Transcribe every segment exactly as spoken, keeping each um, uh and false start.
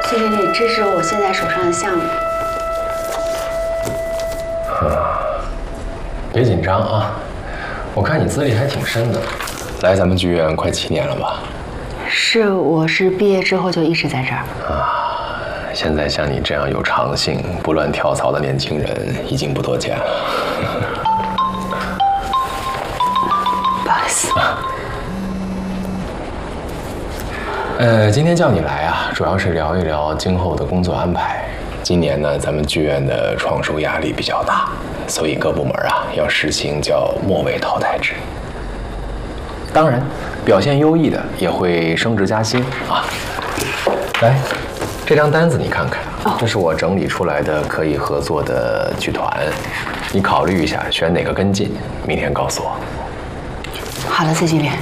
谢谢你支持我现在手上的项目。 啊，别紧张啊，我看你资历还挺深的，来咱们剧院快七年了吧？ 是，我是毕业之后就一直在这儿。 啊，现在像你这样有长性、不乱跳槽的年轻人已经不多见了。 不好意思。啊呃，今天叫你来啊，主要是聊一聊今后的工作安排。今年呢，咱们剧院的创收压力比较大，所以各部门啊要实行叫末位淘汰制。当然，表现优异的也会升职加薪啊。来，这张单子你看看，这是我整理出来的可以合作的剧团，你考虑一下选哪个跟进，明天告诉我。 好的，蔡经理。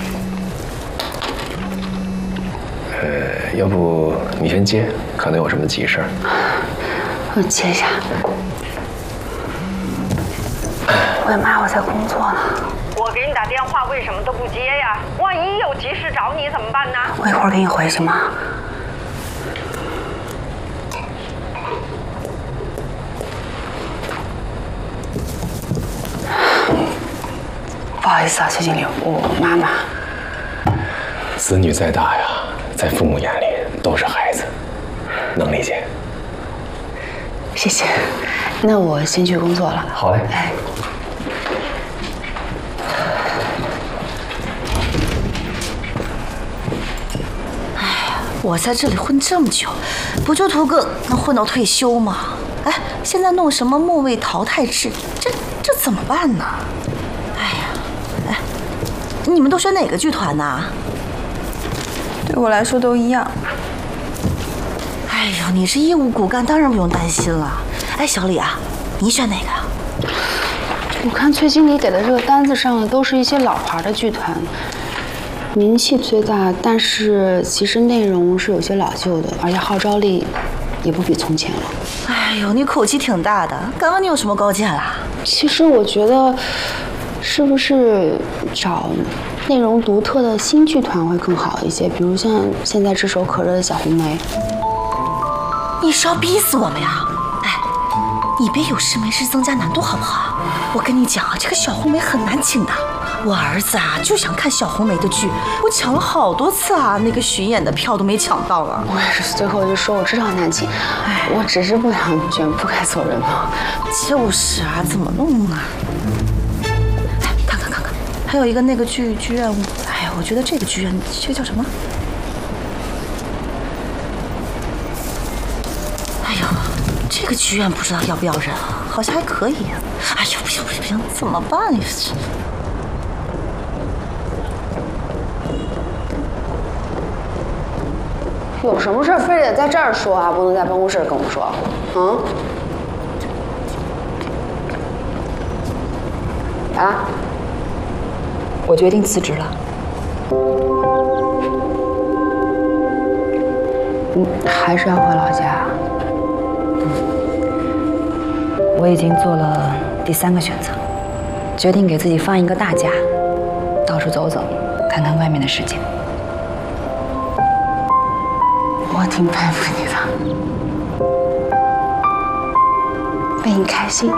呃，要不你先接，可能有什么急事儿。 我接一下。喂妈，我在工作呢。 我给你打电话，为什么都不接呀？万一有急事找你怎么办呢？ 我一会儿给你回行吗？不好意思啊，崔经理，我妈妈。 子女再大呀。 在父母眼里都是孩子，能理解。 谢谢，那我先去工作了。 好嘞。 哎。 哎呀，我在这里混这么久，不就图个能混到退休吗？哎，现在弄什么末位淘汰制，这这怎么办呢？哎呀，哎，你们都选哪个剧团呢？ 对我来说都一样。 哎呦，你是业务骨干，当然不用担心了。哎，小李啊，你选哪个啊？ 我看崔经理给的这个单子上都是一些老牌的剧团，名气虽大，但是其实内容是有些老旧的，而且号召力也不比从前了。 哎呦，你口气挺大的，刚刚你有什么高见啦？ 其实我觉得，是不是找？ 内容独特的新剧团会更好一些，比如像现在炙手可热的小红梅。 你是要逼死我们呀？哎，你别有事没事增加难度好不好？我跟你讲啊，这个小红梅很难请的。我儿子啊就想看小红梅的剧，我抢了好多次啊，那个巡演的票都没抢到了。 我也是最后就说我知道难请，哎，我只是不想卷，不该走人嘛。 就是啊，怎么弄啊？ 还有一个那个剧剧院，哎呀，我觉得这个剧院，这个叫什么？哎呦，这个剧院不知道要不要人啊？好像还可以。哎呦，不行不行不行，怎么办呀？ 有什么事非得在这儿说啊？不能在办公室跟我说，嗯？啊？ 我决定辞职了。 你还是要回老家？ 嗯，我已经做了第三个选择，决定给自己放一个大假，到处走走，看看外面的世界。 我挺佩服你的，为你开心。